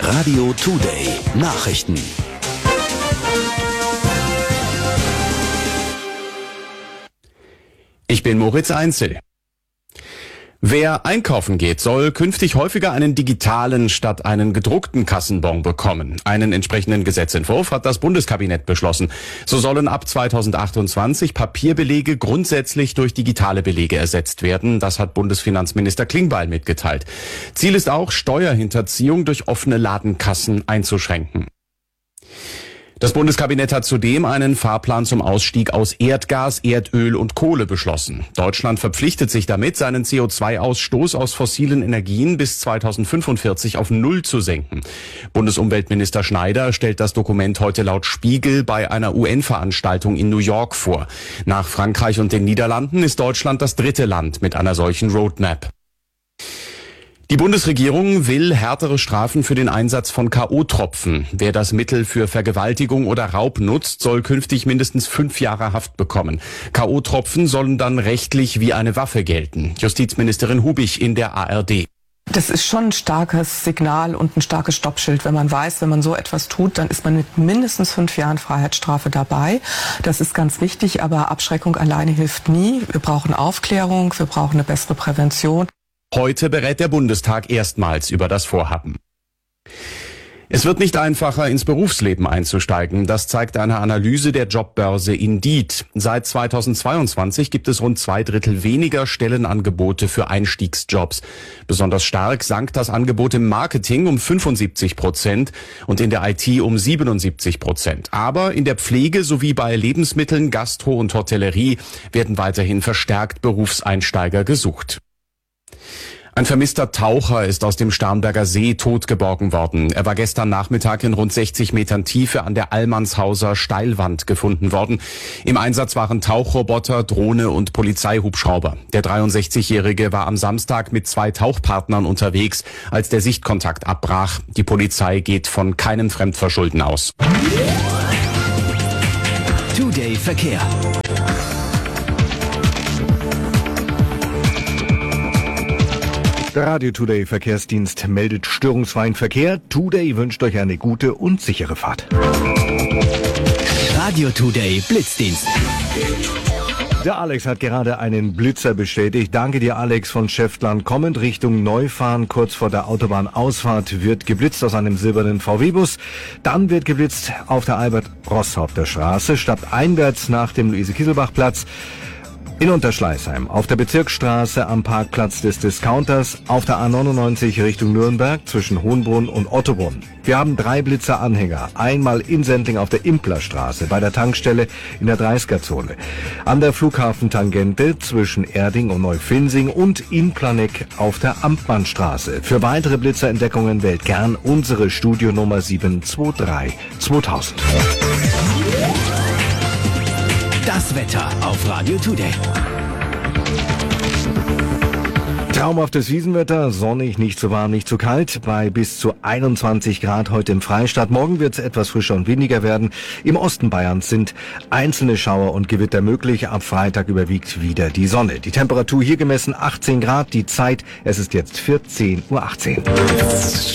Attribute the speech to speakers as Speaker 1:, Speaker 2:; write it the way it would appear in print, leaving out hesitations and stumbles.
Speaker 1: Radio Today Nachrichten.
Speaker 2: Ich bin Moritz Einzel. Wer einkaufen geht, soll künftig häufiger einen digitalen statt einen gedruckten Kassenbon bekommen. Einen entsprechenden Gesetzentwurf hat das Bundeskabinett beschlossen. So sollen ab 2028 Papierbelege grundsätzlich durch digitale Belege ersetzt werden. Das hat Bundesfinanzminister Klingbeil mitgeteilt. Ziel ist auch, Steuerhinterziehung durch offene Ladenkassen einzuschränken. Das Bundeskabinett hat zudem einen Fahrplan zum Ausstieg aus Erdgas, Erdöl und Kohle beschlossen. Deutschland verpflichtet sich damit, seinen CO2-Ausstoß aus fossilen Energien bis 2045 auf Null zu senken. Bundesumweltminister Schneider stellt das Dokument heute laut Spiegel bei einer UN-Veranstaltung in New York vor. Nach Frankreich und den Niederlanden ist Deutschland das dritte Land mit einer solchen Roadmap. Die Bundesregierung will härtere Strafen für den Einsatz von K.O.-Tropfen. Wer das Mittel für Vergewaltigung oder Raub nutzt, soll künftig mindestens 5 Jahre Haft bekommen. K.O.-Tropfen sollen dann rechtlich wie eine Waffe gelten. Justizministerin Hubich in der ARD.
Speaker 3: Das ist schon ein starkes Signal und ein starkes Stoppschild, wenn man weiß, wenn man so etwas tut, dann ist man mit mindestens 5 Jahren Freiheitsstrafe dabei. Das ist ganz wichtig, aber Abschreckung alleine hilft nie. Wir brauchen Aufklärung, wir brauchen eine bessere Prävention.
Speaker 2: Heute berät der Bundestag erstmals über das Vorhaben. Es wird nicht einfacher, ins Berufsleben einzusteigen. Das zeigt eine Analyse der Jobbörse Indeed. Seit 2022 gibt es rund 2/3 weniger Stellenangebote für Einstiegsjobs. Besonders stark sank das Angebot im Marketing um 75% und in der IT um 77%. Aber in der Pflege sowie bei Lebensmitteln, Gastro und Hotellerie werden weiterhin verstärkt Berufseinsteiger gesucht. Ein vermisster Taucher ist aus dem Starnberger See tot geborgen worden. Er war gestern Nachmittag in rund 60 Metern Tiefe an der Allmannshauser Steilwand gefunden worden. Im Einsatz waren Tauchroboter, Drohne und Polizeihubschrauber. Der 63-Jährige war am Samstag mit 2 Tauchpartnern unterwegs, als der Sichtkontakt abbrach. Die Polizei geht von keinem Fremdverschulden aus.
Speaker 1: Today Verkehr.
Speaker 4: Der Radio Today Verkehrsdienst meldet störungsfreien Verkehr. Today wünscht euch eine gute und sichere Fahrt.
Speaker 1: Radio Today Blitzdienst.
Speaker 4: Der Alex hat gerade einen Blitzer bestätigt. Danke dir, Alex, von Schäftlarn kommend Richtung Neufahren. Kurz vor der Autobahnausfahrt wird geblitzt aus einem silbernen VW-Bus. Dann wird geblitzt auf der Albert-Roßhaupter Straße, stadteinwärts nach dem Luise-Kieselbach-Platz. In Unterschleißheim, auf der Bezirksstraße am Parkplatz des Discounters, auf der A99 Richtung Nürnberg zwischen Hohenbrunn und Ottobrunn. Wir haben 3 Blitzeranhänger, einmal in Sendling auf der Implerstraße bei der Tankstelle in der 30er-Zone, an der Flughafentangente zwischen Erding und Neufinnsing und in Planegg auf der Amtmannstraße. Für weitere Blitzerentdeckungen wählt gern unsere Studionummer 723 2000.
Speaker 1: Das Wetter auf Radio Today.
Speaker 4: Traumhaftes Wiesenwetter, sonnig, nicht zu warm, nicht zu kalt, bei bis zu 21 Grad heute im Freistaat. Morgen wird es etwas frischer und windiger werden. Im Osten Bayerns sind einzelne Schauer und Gewitter möglich. Ab Freitag überwiegt wieder die Sonne. Die Temperatur hier gemessen 18 Grad, die Zeit, es ist jetzt 14:18 Uhr.